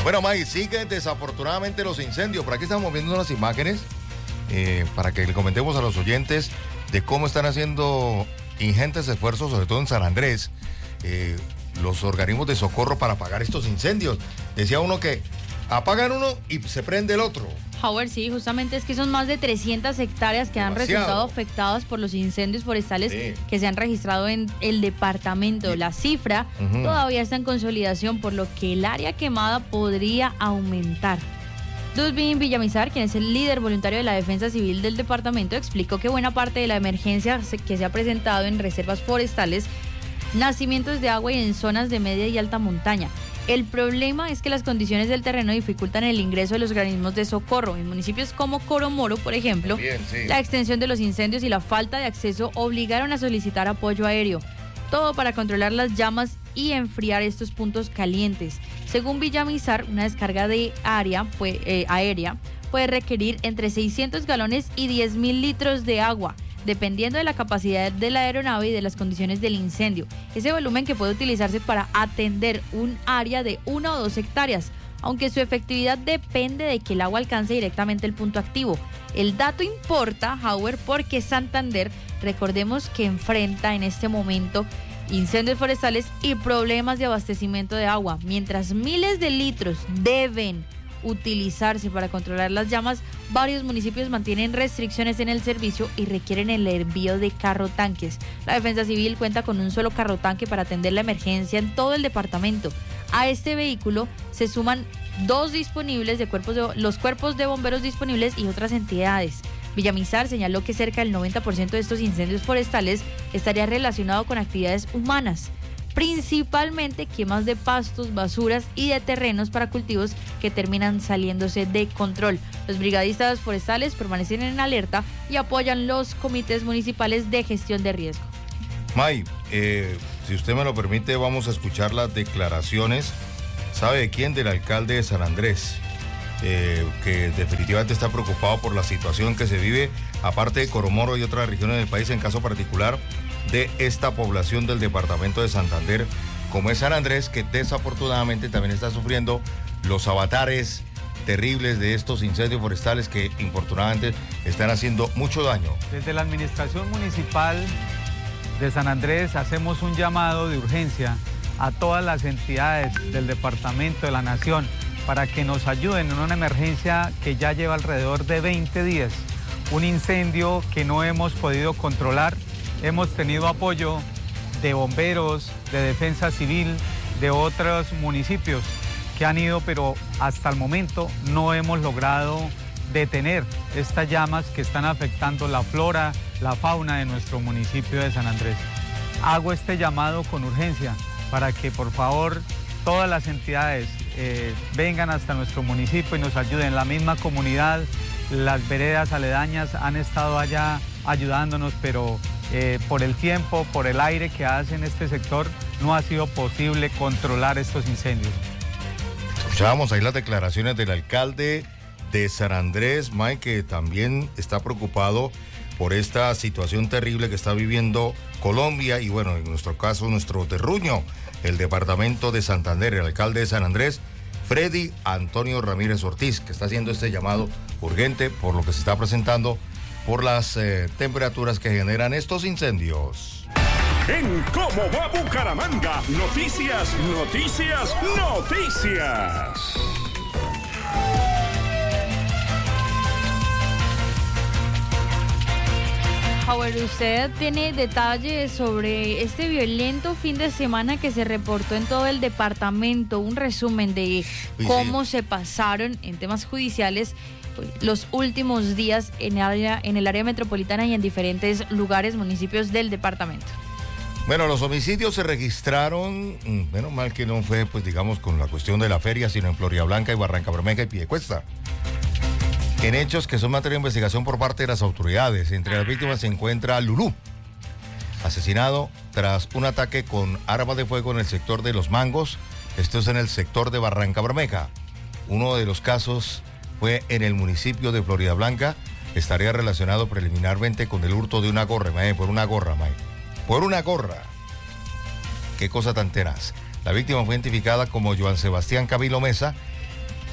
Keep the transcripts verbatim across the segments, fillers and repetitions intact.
Bueno, May, siguen desafortunadamente los incendios. Por aquí estamos viendo unas imágenes eh, para que le comentemos a los oyentes de cómo están haciendo ingentes esfuerzos, sobre todo en San Andrés, eh, los organismos de socorro para apagar estos incendios. Decía uno que apagan uno y se prende el otro. Howard, sí, justamente es que son más de trescientas hectáreas que Demasiado. han resultado afectadas por los incendios forestales sí. que se han registrado en el departamento. La cifra uh-huh. todavía está en consolidación, por lo que el área quemada podría aumentar. Dudbin Villamizar, quien es el líder voluntario de la Defensa Civil del departamento, explicó que buena parte de la emergencia que se ha presentado en reservas forestales, nacimientos de agua y en zonas de media y alta montaña. El problema es que las condiciones del terreno dificultan el ingreso de los organismos de socorro. En municipios como Coromoro, por ejemplo, Bien, sí. la extensión de los incendios y la falta de acceso obligaron a solicitar apoyo aéreo. Todo para controlar las llamas y enfriar estos puntos calientes. Según Villamizar, una descarga de área, pues, eh, aérea puede requerir entre seiscientos galones y diez mil litros de agua, dependiendo de la capacidad de la aeronave y de las condiciones del incendio. Ese volumen que puede utilizarse para atender un área de una o dos hectáreas, aunque su efectividad depende de que el agua alcance directamente el punto activo. El dato importa, Howard, porque Santander, recordemos que enfrenta en este momento incendios forestales y problemas de abastecimiento de agua. Mientras miles de litros deben utilizarse para controlar las llamas, varios municipios mantienen restricciones en el servicio y requieren el envío de carro tanques. La Defensa Civil cuenta con un solo carro tanque para atender la emergencia en todo el departamento. A este vehículo se suman dos disponibles de cuerpos de, los cuerpos de bomberos disponibles y otras entidades. Villamizar señaló que cerca del noventa por ciento de estos incendios forestales estaría relacionado con actividades humanas, principalmente quemas de pastos, basuras y de terrenos para cultivos que terminan saliéndose de control. Los brigadistas forestales permanecen en alerta y apoyan los comités municipales de gestión de riesgo. May, eh, si usted me lo permite, vamos a escuchar las declaraciones, ¿sabe de quién? Del alcalde de San Andrés, eh, que definitivamente está preocupado por la situación que se vive, aparte de Coromoro y otras regiones del país, en caso particular de esta población del departamento de Santander, como es San Andrés, que desafortunadamente también está sufriendo los avatares terribles de estos incendios forestales que infortunadamente están haciendo mucho daño. Desde la administración municipal de San Andrés hacemos un llamado de urgencia a todas las entidades del departamento, de la nación, para que nos ayuden en una emergencia que ya lleva alrededor de veinte días, un incendio que no hemos podido controlar. Hemos tenido apoyo de bomberos, de defensa civil, de otros municipios que han ido, pero hasta el momento no hemos logrado detener estas llamas que están afectando la flora, la fauna de nuestro municipio de San Andrés. Hago este llamado con urgencia para que por favor todas las entidades eh, vengan hasta nuestro municipio y nos ayuden. La misma comunidad, las veredas aledañas han estado allá ayudándonos, pero Eh, por el tiempo, por el aire que hace en este sector, no ha sido posible controlar estos incendios. Escuchábamos ahí las declaraciones del alcalde de San Andrés, Mike, que también está preocupado por esta situación terrible que está viviendo Colombia y, bueno, en nuestro caso, nuestro terruño, el departamento de Santander. El alcalde de San Andrés, Freddy Antonio Ramírez Ortiz, que está haciendo este llamado urgente por lo que se está presentando por las eh, temperaturas que generan estos incendios. En ¿Cómo va Bucaramanga? Noticias, noticias, noticias. Howard, usted tiene detalles sobre este violento fin de semana que se reportó en todo el departamento, un resumen de cómo sí. se pasaron en temas judiciales los últimos días en el área, en el área metropolitana y en diferentes lugares, municipios del departamento. Bueno, los homicidios se registraron, menos mal que no fue, pues digamos, con la cuestión de la feria, sino en Floridablanca y Barrancabermeja y Piedecuesta. En hechos que son materia de investigación por parte de las autoridades. Entre las víctimas se encuentra Lulú, asesinado tras un ataque con arma de fuego en el sector de Los Mangos. Esto es en el sector de Barrancabermeja. Uno de los casos fue en el municipio de Floridablanca. Estaría relacionado preliminarmente con el hurto de una gorra, mae, por una gorra, mae. Por una gorra. Qué cosa tan tenaz. La víctima fue identificada como Joan Sebastián Camilo Mesa,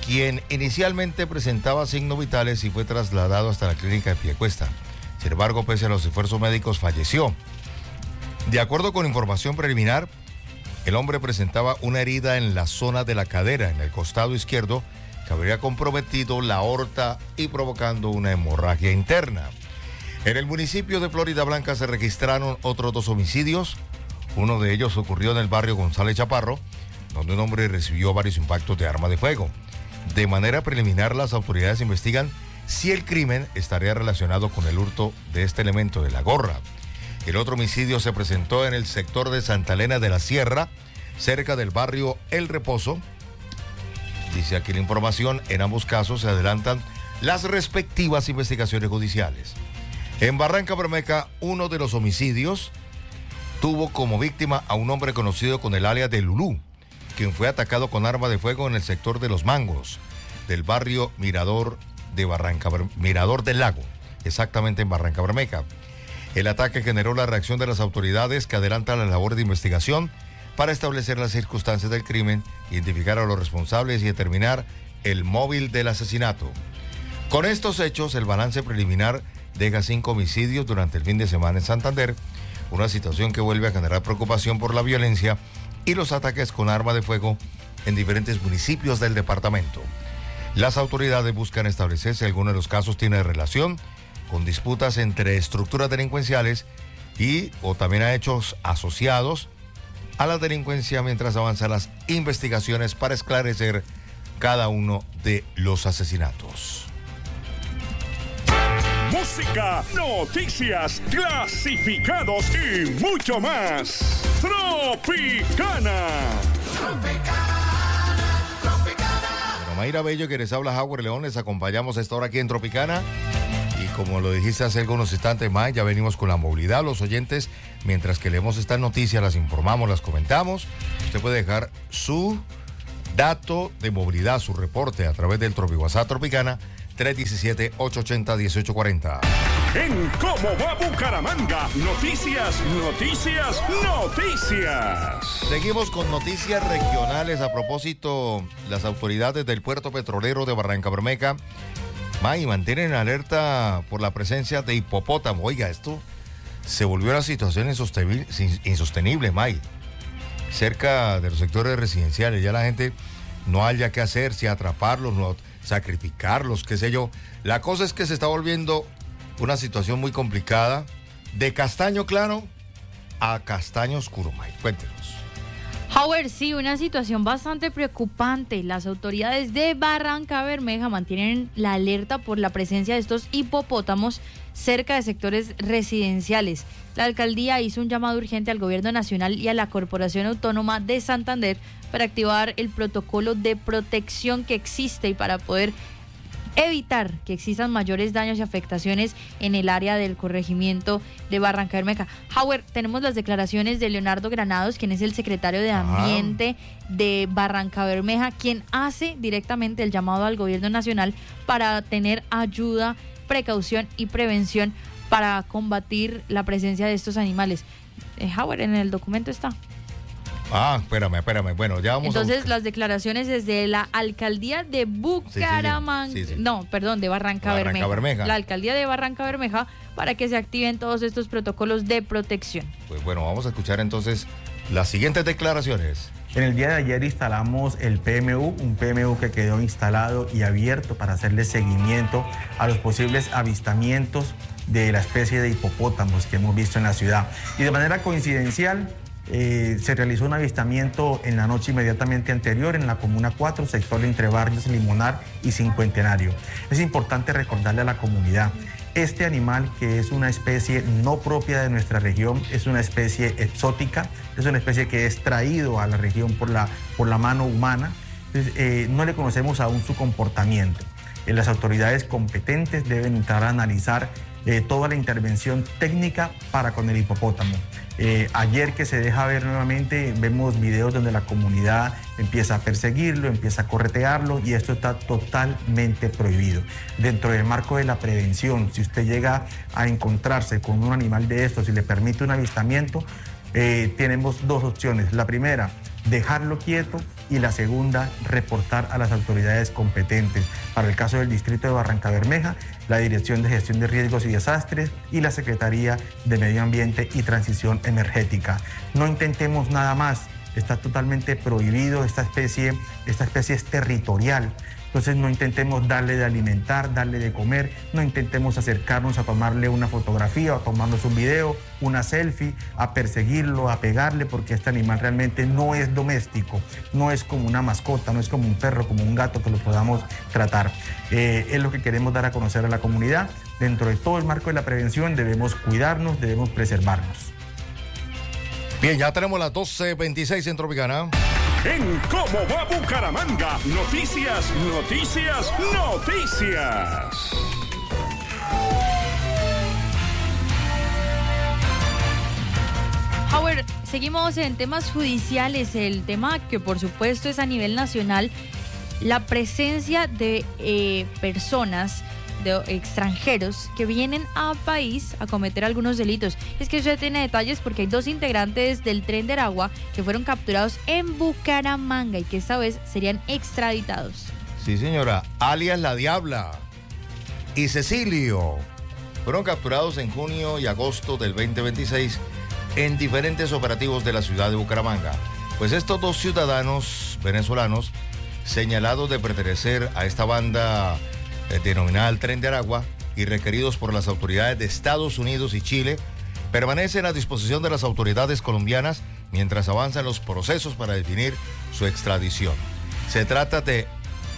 quien inicialmente presentaba signos vitales y fue trasladado hasta la clínica de Piedecuesta. Sin embargo, pese a los esfuerzos médicos, falleció. De acuerdo con información preliminar, el hombre presentaba una herida en la zona de la cadera, en el costado izquierdo, que habría comprometido la aorta y provocando una hemorragia interna. En el municipio de Florida Blanca se registraron otros dos homicidios. Uno de ellos ocurrió en el barrio González Chaparro, donde un hombre recibió varios impactos de arma de fuego. De manera preliminar, las autoridades investigan si el crimen estaría relacionado con el hurto de este elemento de la gorra. El otro homicidio se presentó en el sector de Santa Elena de la Sierra, cerca del barrio El Reposo. Dice aquí la información, en ambos casos se adelantan las respectivas investigaciones judiciales. En Barranca Bermeja, uno de los homicidios tuvo como víctima a un hombre conocido con el alias de Lulú, quien fue atacado con arma de fuego en el sector de Los Mangos, del barrio Mirador de Barranca, Mirador del Lago, exactamente en Barranca Bermeja. El ataque generó la reacción de las autoridades que adelantan la labor de investigación para establecer las circunstancias del crimen, identificar a los responsables y determinar el móvil del asesinato. Con estos hechos, el balance preliminar deja cinco homicidios durante el fin de semana en Santander, una situación que vuelve a generar preocupación por la violencia y los ataques con arma de fuego en diferentes municipios del departamento. Las autoridades buscan establecer si alguno de los casos tiene relación con disputas entre estructuras delincuenciales y o también a hechos asociados a la delincuencia mientras avanzan las investigaciones para esclarecer cada uno de los asesinatos. Música, noticias, clasificados y mucho más. Tropicana. Bueno, Mayra Bello, que les habla Howard León, les acompañamos a esta hora aquí en Tropicana. Y como lo dijiste hace algunos instantes más, ya venimos con la movilidad. Los oyentes, mientras que leemos estas noticias, las informamos, las comentamos. Usted puede dejar su dato de movilidad, su reporte a través del Tropi WhatsApp Tropicana tres uno siete, ocho ocho cero, uno ocho cuatro cero. En Cómo va Bucaramanga, noticias, noticias, noticias. Seguimos con noticias regionales. A propósito, las autoridades del puerto petrolero de Barranca Bermeja, May, mantienen alerta por la presencia de hipopótamo. Oiga, esto se volvió una situación insostenible, insostenible, May. Cerca de los sectores residenciales, ya la gente no haya qué hacer, si atraparlos, no sacrificarlos, qué sé yo. La cosa es que se está volviendo una situación muy complicada, de castaño claro a castaño oscuro, May. Cuéntenos. Howard, sí, una situación bastante preocupante. Las autoridades de Barranca Bermeja mantienen la alerta por la presencia de estos hipopótamos cerca de sectores residenciales. La alcaldía hizo un llamado urgente al gobierno nacional y a la Corporación Autónoma de Santander para activar el protocolo de protección que existe y para poder evitar que existan mayores daños y afectaciones en el área del corregimiento de Barranca Bermeja. Howard, tenemos las declaraciones de Leonardo Granados, quien es el secretario de Ambiente ah. de Barranca Bermeja, quien hace directamente el llamado al gobierno nacional para tener ayuda, precaución y prevención para combatir la presencia de estos animales. Eh, Howard, en el documento está. Ah, espérame, espérame. Bueno, ya vamos Entonces, a las declaraciones desde la alcaldía de Bucaramanga, sí, sí, sí. Sí, sí. no, perdón, de Barranca, Barranca Bermeja. Bermeja. La alcaldía de Barranca Bermeja para que se activen todos estos protocolos de protección. Pues bueno, vamos a escuchar entonces las siguientes declaraciones. En el día de ayer instalamos el P M U, un P M U que quedó instalado y abierto para hacerle seguimiento a los posibles avistamientos de la especie de hipopótamos que hemos visto en la ciudad. Y de manera coincidencial, Eh, se realizó un avistamiento en la noche inmediatamente anterior en la Comuna cuatro, sector entre Barrios Limonar y Cincuentenario. Es importante recordarle a la comunidad, este animal, que es una especie no propia de nuestra región, es una especie exótica, es una especie que es traído a la región por la, por la mano humana. Entonces, eh, no le conocemos aún su comportamiento. Eh, las autoridades competentes deben entrar a analizar eh, toda la intervención técnica para con el hipopótamo. Eh, ayer que se deja ver nuevamente, vemos videos donde la comunidad empieza a perseguirlo, empieza a corretearlo, y esto está totalmente prohibido. Dentro del marco de la prevención, si usted llega a encontrarse con un animal de estos y le permite un avistamiento, eh, tenemos dos opciones. La primera, dejarlo quieto y la segunda, reportar a las autoridades competentes. Para el caso del distrito de Barrancabermeja, la Dirección de Gestión de Riesgos y Desastres y la Secretaría de Medio Ambiente y Transición Energética. No intentemos nada más, está totalmente prohibido, esta especie, esta especie es territorial. Entonces no intentemos darle de alimentar, darle de comer, no intentemos acercarnos a tomarle una fotografía o a tomarnos un video, una selfie, a perseguirlo, a pegarle, porque este animal realmente no es doméstico, no es como una mascota, no es como un perro, como un gato que lo podamos tratar. Eh, es lo que queremos dar a conocer a la comunidad. Dentro de todo el marco de la prevención debemos cuidarnos, debemos preservarnos. Bien, ya tenemos las doce veintiséis en Tropicana. En ¿Cómo va Bucaramanga? Noticias, noticias, noticias. Howard, seguimos en temas judiciales. El tema que por supuesto es a nivel nacional, la presencia de eh, personas, de extranjeros que vienen al país a cometer algunos delitos. Es que usted tiene detalles porque hay dos integrantes del Tren de Aragua que fueron capturados en Bucaramanga y que esta vez serían extraditados. Sí, señora, alias La Diabla y Cecilio fueron capturados en junio y agosto del veinte veintiséis en diferentes operativos de la ciudad de Bucaramanga. Pues estos dos ciudadanos venezolanos, señalados de pertenecer a esta banda eh, denominada el Tren de Aragua y requeridos por las autoridades de Estados Unidos y Chile, permanecen a disposición de las autoridades colombianas mientras avanzan los procesos para definir su extradición. Se trata de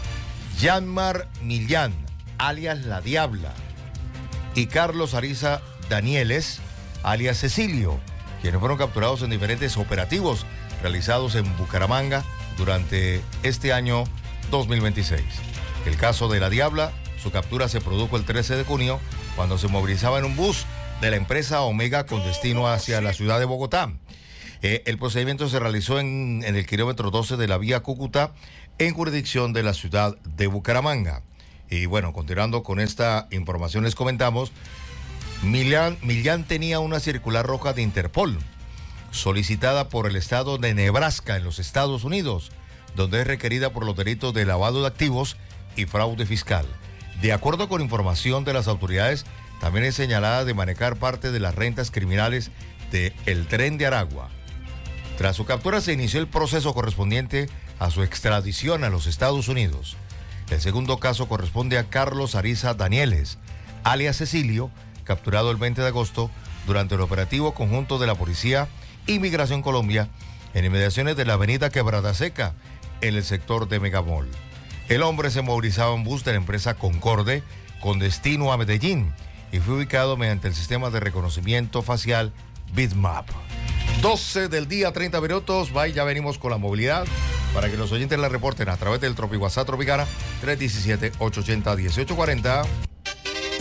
Yanmar Millán, alias La Diabla, y Carlos Ariza Danieles, alias Cecilio, quienes fueron capturados en diferentes operativos realizados en Bucaramanga durante este año dos mil veintiséis. El caso de La Diabla, su captura se produjo el trece de junio cuando se movilizaba en un bus de la empresa Omega con destino hacia la ciudad de Bogotá. Eh, el procedimiento se realizó en, en el kilómetro doce de la vía Cúcuta, en jurisdicción de la ciudad de Bucaramanga. Y bueno, continuando con esta información, les comentamos, Millán, Millán tenía una circular roja de Interpol, solicitada por el estado de Nebraska en los Estados Unidos, donde es requerida por los delitos de lavado de activos y fraude fiscal. De acuerdo con información de las autoridades, también es señalada de manejar parte de las rentas criminales de El Tren de Aragua. Tras su captura se inició el proceso correspondiente a su extradición a los Estados Unidos. El segundo caso corresponde a Carlos Ariza Danieles, alias Cecilio, capturado el veinte de agosto durante el operativo conjunto de la Policía y Migración Colombia en inmediaciones de la avenida Quebrada Seca, en el sector de Megamall. El hombre se movilizaba en bus de la empresa Concorde con destino a Medellín y fue ubicado mediante el sistema de reconocimiento facial Bitmap. doce del día, treinta minutos. Bye, ya venimos con la movilidad para que los oyentes la reporten a través del Tropi WhatsApp Tropicana tres uno siete, ocho ocho cero, uno ocho cuatro cero.